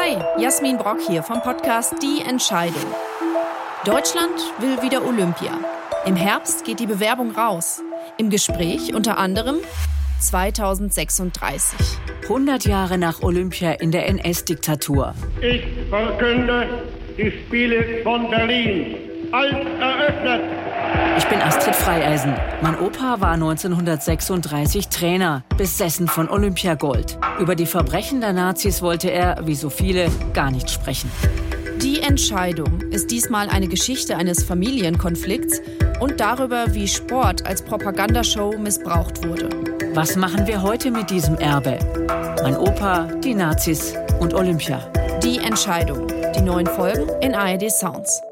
Hi, Jasmin Brock hier vom Podcast Die Entscheidung. Deutschland will wieder Olympia. Im Herbst geht die Bewerbung raus. Im Gespräch unter anderem 2036. 100 Jahre nach Olympia in der NS-Diktatur. Ich verkünde die Spiele von Berlin als eröffnet. Ich bin Astrid Freieisen. Mein Opa war 1936 Trainer, besessen von Olympiagold. Über die Verbrechen der Nazis wollte er, wie so viele, gar nicht sprechen. Die Entscheidung ist diesmal eine Geschichte eines Familienkonflikts und darüber, wie Sport als Propagandashow missbraucht wurde. Was machen wir heute mit diesem Erbe? Mein Opa, die Nazis und Olympia. Die Entscheidung. Die neuen Folgen in ARD Sounds.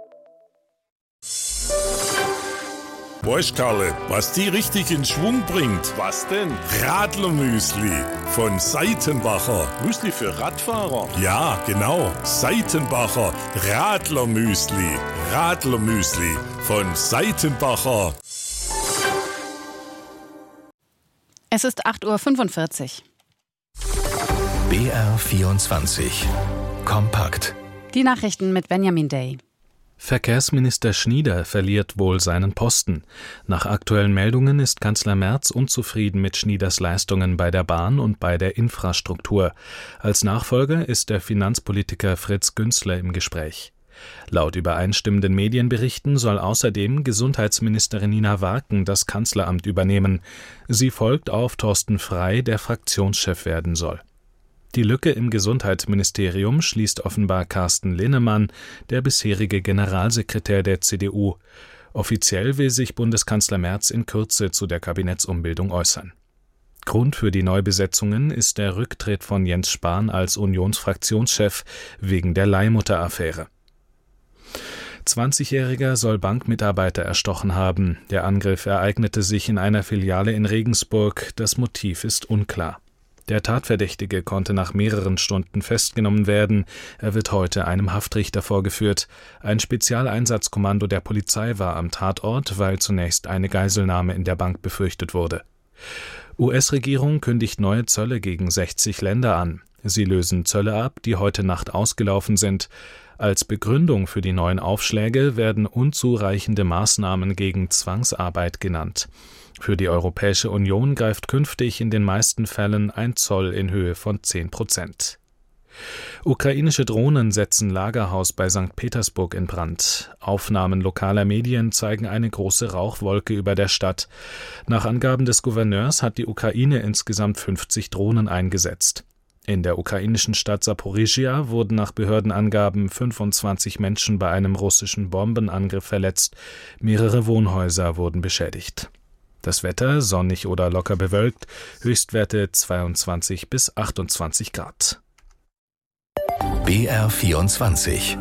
Weißt Karle, was die richtig in Schwung bringt? Was denn? Radlermüsli von Seitenbacher. Müsli für Radfahrer? Ja, genau. Seitenbacher Radlermüsli. Radlermüsli von Seitenbacher. Es ist 8:45 Uhr. BR24 Kompakt. Die Nachrichten mit Benjamin Day. Verkehrsminister Schnieder verliert wohl seinen Posten. Nach aktuellen Meldungen ist Kanzler Merz unzufrieden mit Schnieders Leistungen bei der Bahn und bei der Infrastruktur. Als Nachfolger ist der Finanzpolitiker Fritz Günzler im Gespräch. Laut übereinstimmenden Medienberichten soll außerdem Gesundheitsministerin Nina Warken das Kanzleramt übernehmen. Sie folgt auf Thorsten Frey, der Fraktionschef werden soll. Die Lücke im Gesundheitsministerium schließt offenbar Carsten Linnemann, der bisherige Generalsekretär der CDU. Offiziell will sich Bundeskanzler Merz in Kürze zu der Kabinettsumbildung äußern. Grund für die Neubesetzungen ist der Rücktritt von Jens Spahn als Unionsfraktionschef wegen der Leihmutter-Affäre. 20-Jähriger soll Bankmitarbeiter erstochen haben. Der Angriff ereignete sich in einer Filiale in Regensburg. Das Motiv ist unklar. Der Tatverdächtige konnte nach mehreren Stunden festgenommen werden. Er wird heute einem Haftrichter vorgeführt. Ein Spezialeinsatzkommando der Polizei war am Tatort, weil zunächst eine Geiselnahme in der Bank befürchtet wurde. US-Regierung kündigt neue Zölle gegen 60 Länder an. Sie lösen Zölle ab, die heute Nacht ausgelaufen sind. Als Begründung für die neuen Aufschläge werden unzureichende Maßnahmen gegen Zwangsarbeit genannt. Für die Europäische Union greift künftig in den meisten Fällen ein Zoll in Höhe von 10%. Ukrainische Drohnen setzen Lagerhaus bei St. Petersburg in Brand. Aufnahmen lokaler Medien zeigen eine große Rauchwolke über der Stadt. Nach Angaben des Gouverneurs hat die Ukraine insgesamt 50 Drohnen eingesetzt. In der ukrainischen Stadt Saporischschja wurden nach Behördenangaben 25 Menschen bei einem russischen Bombenangriff verletzt. Mehrere Wohnhäuser wurden beschädigt. Das Wetter sonnig oder locker bewölkt, Höchstwerte 22 bis 28 Grad. BR24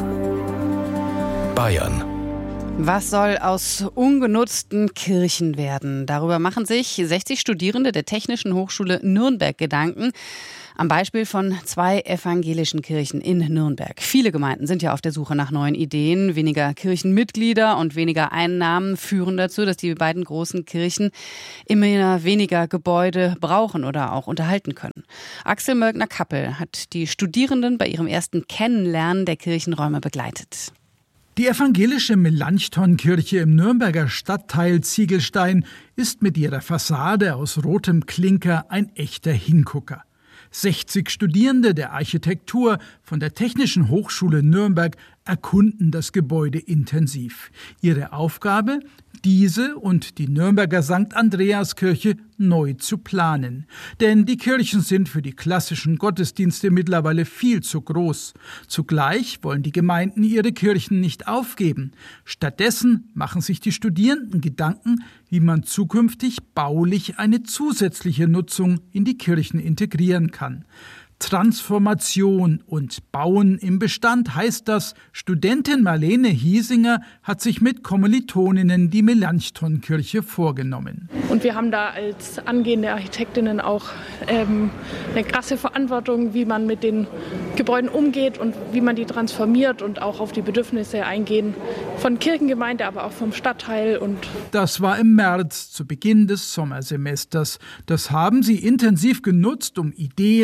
Bayern. Was soll aus ungenutzten Kirchen werden? Darüber machen sich 60 Studierende der Technischen Hochschule Nürnberg Gedanken. Am Beispiel von 2 evangelischen Kirchen in Nürnberg. Viele Gemeinden sind ja auf der Suche nach neuen Ideen. Weniger Kirchenmitglieder und weniger Einnahmen führen dazu, dass die beiden großen Kirchen immer weniger Gebäude brauchen oder auch unterhalten können. Axel Mölkner-Kappel hat die Studierenden bei ihrem ersten Kennenlernen der Kirchenräume begleitet. Die evangelische Melanchthon-Kirche im Nürnberger Stadtteil Ziegelstein ist mit ihrer Fassade aus rotem Klinker ein echter Hingucker. 60 Studierende der Architektur von der Technischen Hochschule Nürnberg erkunden das Gebäude intensiv. Ihre Aufgabe? Diese und die Nürnberger St. Andreaskirche neu zu planen. Denn die Kirchen sind für die klassischen Gottesdienste mittlerweile viel zu groß. Zugleich wollen die Gemeinden ihre Kirchen nicht aufgeben. Stattdessen machen sich die Studierenden Gedanken, wie man zukünftig baulich eine zusätzliche Nutzung in die Kirchen integrieren kann. Transformation und Bauen im Bestand heißt das. Studentin Marlene Hiesinger hat sich mit Kommilitoninnen die Melanchthon-Kirche vorgenommen. Und wir haben da als angehende Architektinnen auch eine krasse Verantwortung, wie man mit den Gebäuden umgeht und wie man die transformiert und auch auf die Bedürfnisse eingehen von Kirchengemeinde, aber auch vom Stadtteil. Das war im März, zu Beginn des Sommersemesters. Das haben sie intensiv genutzt, um Ideen,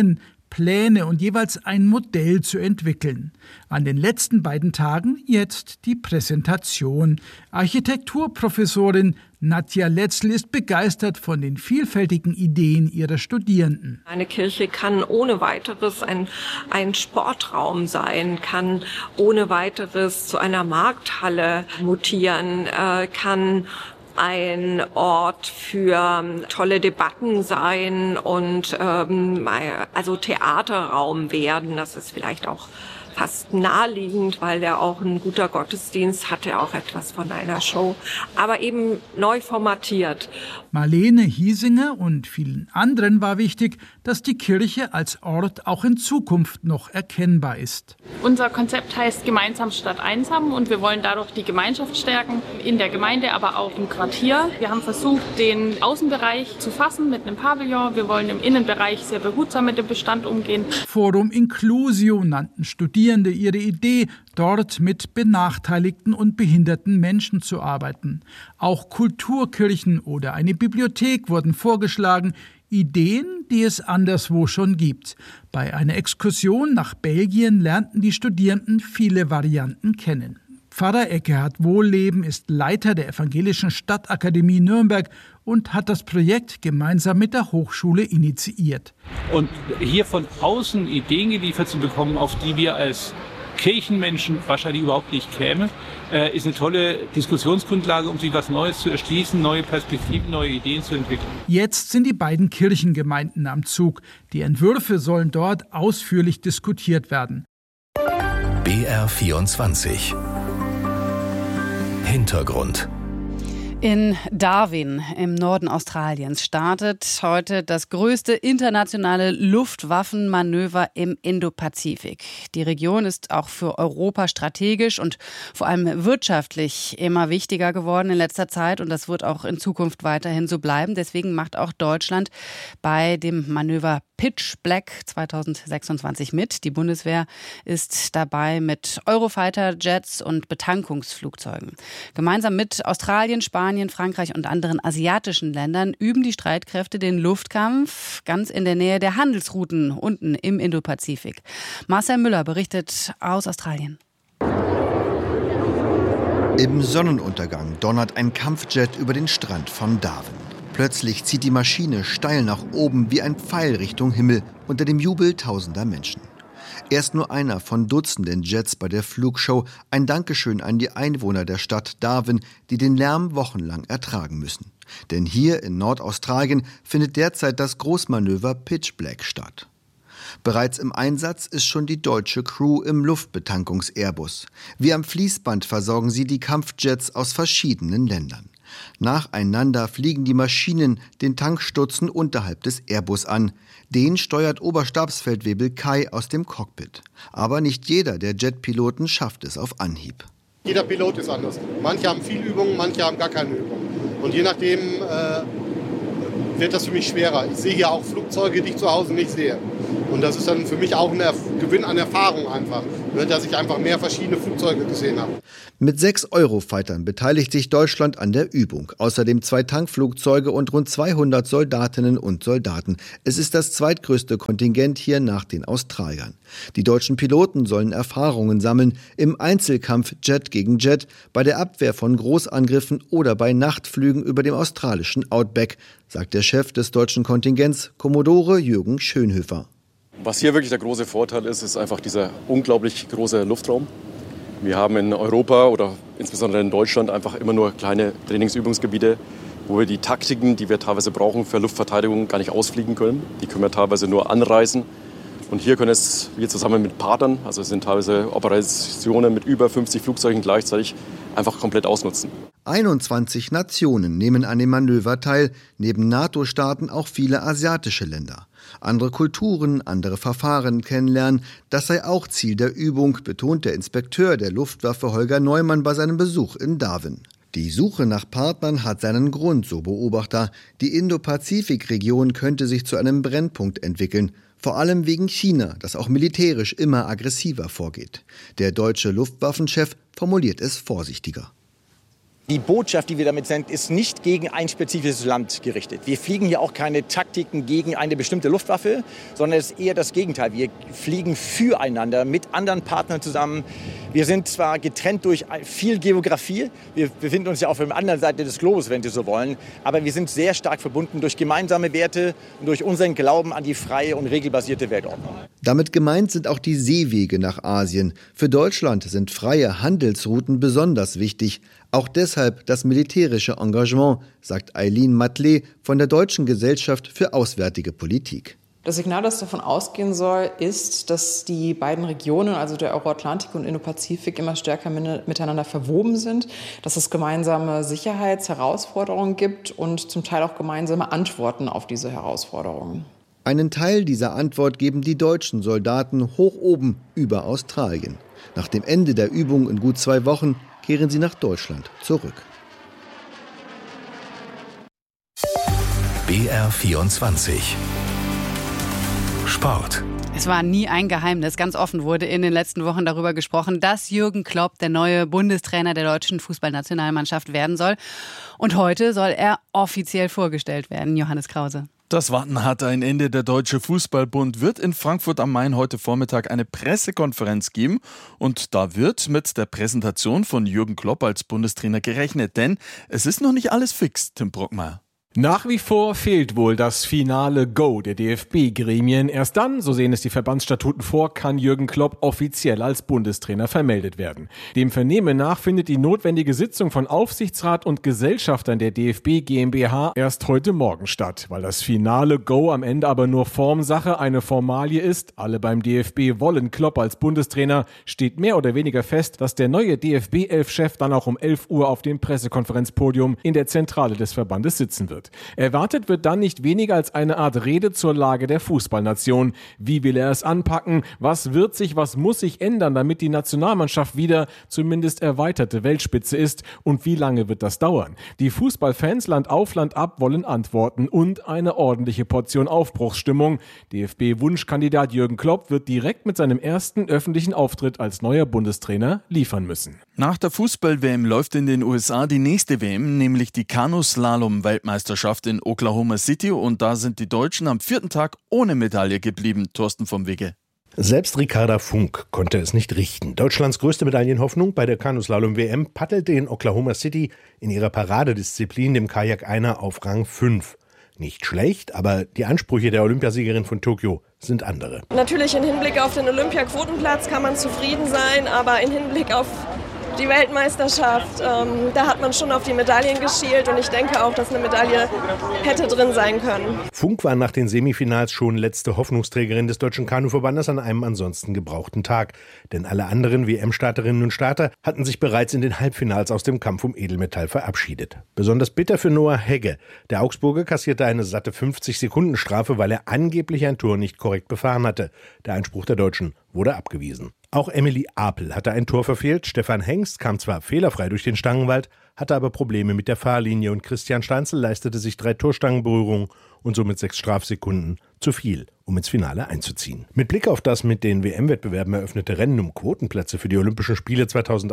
Pläne und jeweils ein Modell zu entwickeln. An den letzten beiden Tagen jetzt die Präsentation. Architekturprofessorin Nadja Letzl ist begeistert von den vielfältigen Ideen ihrer Studierenden. Eine Kirche kann ohne weiteres ein Sportraum sein, kann ohne weiteres zu einer Markthalle mutieren, kann ein Ort für tolle Debatten sein und also Theaterraum werden. Das ist vielleicht auch fast naheliegend, weil er auch ein guter Gottesdienst hatte, auch etwas von einer Show, aber eben neu formatiert. Marlene Hiesinger und vielen anderen war wichtig, dass die Kirche als Ort auch in Zukunft noch erkennbar ist. Unser Konzept heißt Gemeinsam statt Einsam und wir wollen dadurch die Gemeinschaft stärken, in der Gemeinde, aber auch im Quartier. Wir haben versucht, den Außenbereich zu fassen mit einem Pavillon. Wir wollen im Innenbereich sehr behutsam mit dem Bestand umgehen. Forum Inclusio nannten Studierende ihre Idee, dort mit benachteiligten und behinderten Menschen zu arbeiten. Auch Kulturkirchen oder eine Bibliothek wurden vorgeschlagen, Ideen, die es anderswo schon gibt. Bei einer Exkursion nach Belgien lernten die Studierenden viele Varianten kennen. Pfarrer Eckehard Wohlleben ist Leiter der Evangelischen Stadtakademie Nürnberg und hat das Projekt gemeinsam mit der Hochschule initiiert. Und hier von außen Ideen geliefert zu bekommen, auf die wir als Kirchenmenschen wahrscheinlich überhaupt nicht kämen, ist eine tolle Diskussionsgrundlage, um sich was Neues zu erschließen, neue Perspektiven, neue Ideen zu entwickeln. Jetzt sind die beiden Kirchengemeinden am Zug. Die Entwürfe sollen dort ausführlich diskutiert werden. BR24 Hintergrund. In Darwin im Norden Australiens startet heute das größte internationale Luftwaffenmanöver im Indopazifik. Die Region ist auch für Europa strategisch und vor allem wirtschaftlich immer wichtiger geworden in letzter Zeit und das wird auch in Zukunft weiterhin so bleiben. Deswegen macht auch Deutschland bei dem Manöver Pitch Black 2026 mit. Die Bundeswehr ist dabei mit Eurofighter-Jets und Betankungsflugzeugen. Gemeinsam mit Australien, Spanien, Frankreich und anderen asiatischen Ländern üben die Streitkräfte den Luftkampf ganz in der Nähe der Handelsrouten unten im Indopazifik. Marcel Müller berichtet aus Australien. Im Sonnenuntergang donnert ein Kampfjet über den Strand von Darwin. Plötzlich zieht die Maschine steil nach oben wie ein Pfeil Richtung Himmel unter dem Jubel tausender Menschen. Er ist nur einer von Dutzenden Jets bei der Flugshow. Ein Dankeschön an die Einwohner der Stadt Darwin, die den Lärm wochenlang ertragen müssen. Denn hier in Nordaustralien findet derzeit das Großmanöver Pitch Black statt. Bereits im Einsatz ist schon die deutsche Crew im Luftbetankungs-Airbus. Wie am Fließband versorgen sie die Kampfjets aus verschiedenen Ländern. Nacheinander fliegen die Maschinen den Tankstutzen unterhalb des Airbus an. Den steuert Oberstabsfeldwebel Kai aus dem Cockpit. Aber nicht jeder der Jetpiloten schafft es auf Anhieb. Jeder Pilot ist anders. Manche haben viel Übung, manche haben gar keine Übung. Und je nachdem wird das für mich schwerer. Ich sehe hier auch Flugzeuge, die ich zu Hause nicht sehe. Und das ist dann für mich auch ein Gewinn an Erfahrung einfach, dass ich einfach mehr verschiedene Flugzeuge gesehen habe. Mit 6 Eurofightern beteiligt sich Deutschland an der Übung. Außerdem 2 Tankflugzeuge und rund 200 Soldatinnen und Soldaten. Es ist das zweitgrößte Kontingent hier nach den Australiern. Die deutschen Piloten sollen Erfahrungen sammeln im Einzelkampf Jet gegen Jet, bei der Abwehr von Großangriffen oder bei Nachtflügen über dem australischen Outback, sagt der Chef des deutschen Kontingents, Kommodore Jürgen Schönhöfer. Was hier wirklich der große Vorteil ist, ist einfach dieser unglaublich große Luftraum. Wir haben in Europa oder insbesondere in Deutschland einfach immer nur kleine Trainingsübungsgebiete, wo wir die Taktiken, die wir teilweise brauchen für Luftverteidigung, gar nicht ausfliegen können. Die können wir teilweise nur anreisen. Und hier können wir zusammen mit Partnern, also es sind teilweise Operationen mit über 50 Flugzeugen gleichzeitig, einfach komplett ausnutzen. 21 Nationen nehmen an dem Manöver teil, neben NATO-Staaten auch viele asiatische Länder. Andere Kulturen, andere Verfahren kennenlernen, das sei auch Ziel der Übung, betont der Inspekteur der Luftwaffe Holger Neumann bei seinem Besuch in Darwin. Die Suche nach Partnern hat seinen Grund, so Beobachter. Die Indo-Pazifik-Region könnte sich zu einem Brennpunkt entwickeln. Vor allem wegen China, das auch militärisch immer aggressiver vorgeht. Der deutsche Luftwaffenchef formuliert es vorsichtiger. Die Botschaft, die wir damit senden, ist nicht gegen ein spezifisches Land gerichtet. Wir fliegen hier auch keine Taktiken gegen eine bestimmte Luftwaffe, sondern es ist eher das Gegenteil. Wir fliegen füreinander mit anderen Partnern zusammen. Wir sind zwar getrennt durch viel Geografie, wir befinden uns ja auf der anderen Seite des Globus, wenn Sie so wollen, aber wir sind sehr stark verbunden durch gemeinsame Werte und durch unseren Glauben an die freie und regelbasierte Weltordnung. Damit gemeint sind auch die Seewege nach Asien. Für Deutschland sind freie Handelsrouten besonders wichtig. Auch deshalb das militärische Engagement, sagt Eileen Matley von der Deutschen Gesellschaft für Auswärtige Politik. Das Signal, das davon ausgehen soll, ist, dass die beiden Regionen, also der Euroatlantik und Indopazifik, immer stärker miteinander verwoben sind, dass es gemeinsame Sicherheitsherausforderungen gibt und zum Teil auch gemeinsame Antworten auf diese Herausforderungen. Einen Teil dieser Antwort geben die deutschen Soldaten hoch oben über Australien. Nach dem Ende der Übung in gut 2 Wochen kehren sie nach Deutschland zurück. BR24 Sport. Es war nie ein Geheimnis. Ganz offen wurde in den letzten Wochen darüber gesprochen, dass Jürgen Klopp der neue Bundestrainer der deutschen Fußballnationalmannschaft werden soll. Und heute soll er offiziell vorgestellt werden. Johannes Krause. Das Warten hat ein Ende. Der Deutsche Fußballbund wird in Frankfurt am Main heute Vormittag eine Pressekonferenz geben. Und da wird mit der Präsentation von Jürgen Klopp als Bundestrainer gerechnet. Denn es ist noch nicht alles fix, Tim Brockmeier. Nach wie vor fehlt wohl das finale Go der DFB-Gremien. Erst dann, so sehen es die Verbandsstatuten vor, kann Jürgen Klopp offiziell als Bundestrainer vermeldet werden. Dem Vernehmen nach findet die notwendige Sitzung von Aufsichtsrat und Gesellschaftern der DFB GmbH erst heute Morgen statt. Weil das finale Go am Ende aber nur Formsache, eine Formalie ist, alle beim DFB wollen Klopp als Bundestrainer, steht mehr oder weniger fest, dass der neue DFB-11-Chef dann auch um 11 Uhr auf dem Pressekonferenzpodium in der Zentrale des Verbandes sitzen wird. Erwartet wird dann nicht weniger als eine Art Rede zur Lage der Fußballnation. Wie will er es anpacken? Was wird sich, was muss sich ändern, damit die Nationalmannschaft wieder zumindest erweiterte Weltspitze ist? Und wie lange wird das dauern? Die Fußballfans Land auf, Land ab wollen Antworten und eine ordentliche Portion Aufbruchsstimmung. DFB-Wunschkandidat Jürgen Klopp wird direkt mit seinem ersten öffentlichen Auftritt als neuer Bundestrainer liefern müssen. Nach der Fußball-WM läuft in den USA die nächste WM, nämlich die Kanuslalom-Weltmeisterschaft in Oklahoma City, und da sind die Deutschen am 4. Tag ohne Medaille geblieben. Thorsten vom Wege. Selbst Ricarda Funk konnte es nicht richten. Deutschlands größte Medaillenhoffnung bei der Kanuslalom-WM paddelte in Oklahoma City in ihrer Paradedisziplin, dem Kajak-Einer, auf Rang 5. Nicht schlecht, aber die Ansprüche der Olympiasiegerin von Tokio sind andere. Natürlich im Hinblick auf den Olympiaquotenplatz kann man zufrieden sein, aber im Hinblick auf die Weltmeisterschaft, da hat man schon auf die Medaillen geschielt und ich denke auch, dass eine Medaille hätte drin sein können. Funk war nach den Semifinals schon letzte Hoffnungsträgerin des Deutschen Kanuverbandes an einem ansonsten gebrauchten Tag. Denn alle anderen WM-Starterinnen und Starter hatten sich bereits in den Halbfinals aus dem Kampf um Edelmetall verabschiedet. Besonders bitter für Noah Hegge. Der Augsburger kassierte eine satte 50-Sekunden-Strafe, weil er angeblich ein Tor nicht korrekt befahren hatte. Der Einspruch der Deutschen wurde abgewiesen. Auch Emily Apel hatte ein Tor verfehlt. Stefan Hengst kam zwar fehlerfrei durch den Stangenwald, hatte aber Probleme mit der Fahrlinie und Christian Steinzel leistete sich 3 Torstangenberührungen und somit 6 Strafsekunden zu viel, um ins Finale einzuziehen. Mit Blick auf das mit den WM-Wettbewerben eröffnete Rennen um Quotenplätze für die Olympischen Spiele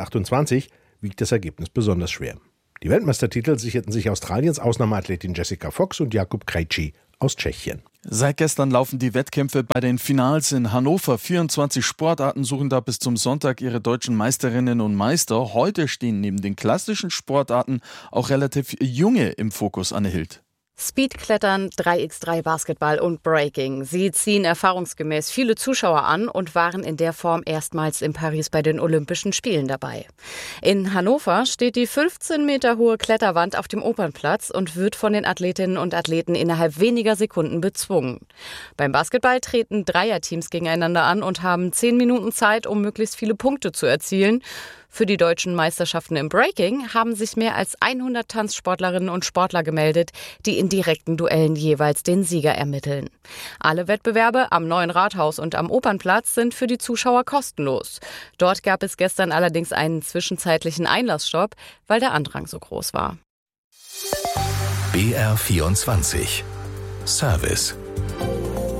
2028 wiegt das Ergebnis besonders schwer. Die Weltmeistertitel sicherten sich Australiens Ausnahmeathletin Jessica Fox und Jakub Krejci aus Tschechien. Seit gestern laufen die Wettkämpfe bei den Finals in Hannover. 24 Sportarten suchen da bis zum Sonntag ihre deutschen Meisterinnen und Meister. Heute stehen neben den klassischen Sportarten auch relativ junge im Fokus, Anne Hild. Speedklettern, 3x3 Basketball und Breaking. Sie ziehen erfahrungsgemäß viele Zuschauer an und waren in der Form erstmals in Paris bei den Olympischen Spielen dabei. In Hannover steht die 15 Meter hohe Kletterwand auf dem Opernplatz und wird von den Athletinnen und Athleten innerhalb weniger Sekunden bezwungen. Beim Basketball treten Dreierteams gegeneinander an und haben 10 Minuten Zeit, um möglichst viele Punkte zu erzielen. Für die deutschen Meisterschaften im Breaking haben sich mehr als 100 Tanzsportlerinnen und Sportler gemeldet, die in direkten Duellen jeweils den Sieger ermitteln. Alle Wettbewerbe am Neuen Rathaus und am Opernplatz sind für die Zuschauer kostenlos. Dort gab es gestern allerdings einen zwischenzeitlichen Einlassstopp, weil der Andrang so groß war. BR24 Service.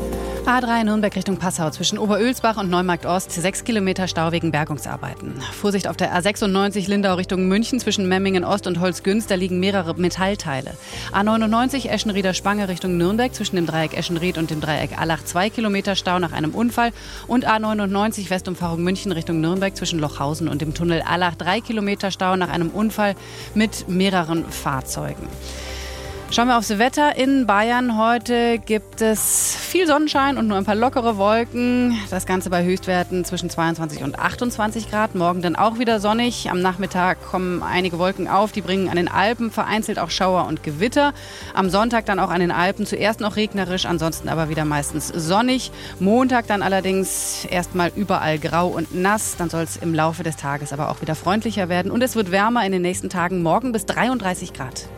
A3 Nürnberg Richtung Passau zwischen Oberölsbach und Neumarkt Ost 6 Kilometer Stau wegen Bergungsarbeiten. Vorsicht auf der A96 Lindau Richtung München zwischen Memmingen Ost und Holzgünz, da liegen mehrere Metallteile. A99 Eschenrieder Spange Richtung Nürnberg zwischen dem Dreieck Eschenried und dem Dreieck Allach 2 Kilometer Stau nach einem Unfall und A99 Westumfahrung München Richtung Nürnberg zwischen Lochhausen und dem Tunnel Allach 3 Kilometer Stau nach einem Unfall mit mehreren Fahrzeugen. Schauen wir aufs Wetter in Bayern. Heute gibt es viel Sonnenschein und nur ein paar lockere Wolken. Das Ganze bei Höchstwerten zwischen 22 und 28 Grad. Morgen dann auch wieder sonnig. Am Nachmittag kommen einige Wolken auf. Die bringen an den Alpen vereinzelt auch Schauer und Gewitter. Am Sonntag dann auch an den Alpen zuerst noch regnerisch, ansonsten aber wieder meistens sonnig. Montag dann allerdings erstmal überall grau und nass. Dann soll es im Laufe des Tages aber auch wieder freundlicher werden. Und es wird wärmer in den nächsten Tagen. Morgen bis 33 Grad.